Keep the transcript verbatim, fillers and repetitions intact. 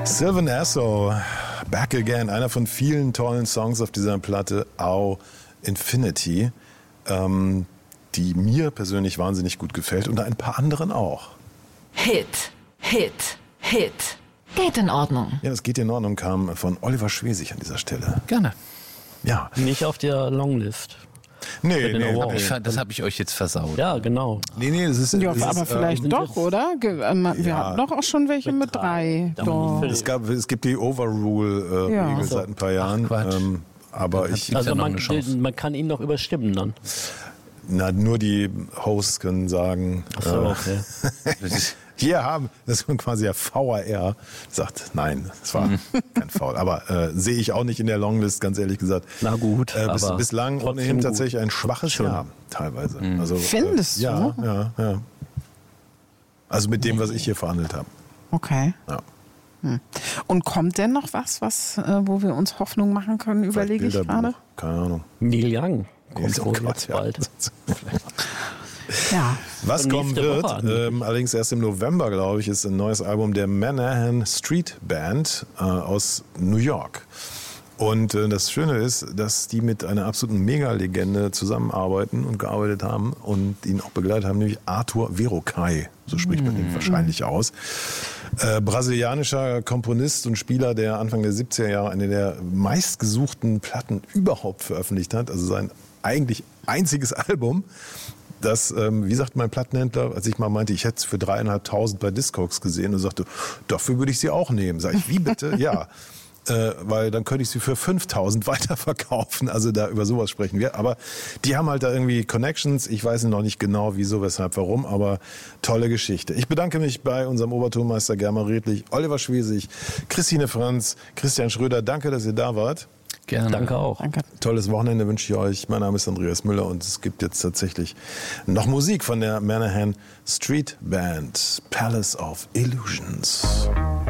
Sylvan Esso, Back Again, einer von vielen tollen Songs auf dieser Platte, Au Infinity, ähm, die mir persönlich wahnsinnig gut gefällt und ein paar anderen auch. Hit, Hit, Hit. Geht in Ordnung. Ja, das geht in Ordnung, kam von Oliver Schwesig an dieser Stelle. Gerne. Ja. Nicht auf der Longlist. Nee, nee, Award. Ich fand, das habe ich euch jetzt versaut. Ja, genau. nee, nee, das ist... Ja, das aber ist, vielleicht ähm, doch, oder? Ge- ähm, Wir Ja. hatten doch auch schon welche mit drei. Da Doch. muss ich Es, gab, es gibt die Overrule-Regel Ja. äh, seit ein paar Jahren. Quatsch. ähm, aber ich... Gibt's Also ja noch man, eine Chance. man kann ihn noch überstimmen dann. Na, nur die Hosts können sagen... Achso, äh, okay. Hier haben, das ist quasi der V R R, sagt, nein, es war kein Foul. Aber äh, sehe ich auch nicht in der Longlist, ganz ehrlich gesagt. Na gut, äh, bis, aber bislang trotzdem ohnehin gut. tatsächlich ein schwaches Schon. Jahr, teilweise. Also, Findest äh, ja, du? Ja, ja. Also mit dem, was ich hier verhandelt habe. Okay. Ja. Und kommt denn noch was, was äh, wo wir uns Hoffnung machen können, überlege ich Bilderbuch, gerade? keine Ahnung. Neil Young kommt Oh wohl Gott, jetzt ja. bald. Ja. Was Nächste kommen Woche wird, an. ähm, allerdings erst im November, glaube ich, ist ein neues Album der Manahan Street Band äh, aus New York. Und äh, das Schöne ist, dass die mit einer absoluten Mega-Legende zusammenarbeiten und gearbeitet haben und ihn auch begleitet haben, nämlich Arthur Verocai, so spricht man ihn wahrscheinlich aus. Äh, brasilianischer Komponist und Spieler, der Anfang der siebziger Jahre eine der meistgesuchten Platten überhaupt veröffentlicht hat, also sein eigentlich einziges Album. Das, ähm, wie sagt mein Plattenhändler, als ich mal meinte, ich hätte es für dreieinhalbtausend bei Discogs gesehen und sagte, dafür würde ich sie auch nehmen. Sag ich, wie bitte? Ja, äh, weil dann könnte ich sie für fünftausend weiterverkaufen. Also da über sowas sprechen wir. Aber die haben halt da irgendwie Connections. Ich weiß noch nicht genau, wieso, weshalb, warum, aber tolle Geschichte. Ich bedanke mich bei unserem Obertonmeister Germa Redlich, Oliver Schwesig, Christine Franz, Christian Schröder. Danke, dass ihr da wart. Gerne. Danke auch. Danke. Tolles Wochenende wünsche ich euch. Mein Name ist Andreas Müller und es gibt jetzt tatsächlich noch Musik von der Manahan Street Band, Palace of Illusions.